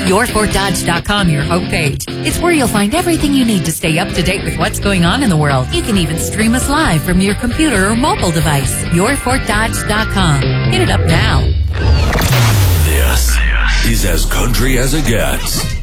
YourFortDodge.com, your homepage. It's where you'll find everything you need to stay up to date with what's going on in the world. You can even stream us live from your computer or mobile device. YourFortDodge.com. Hit it up now. This is as country as it gets.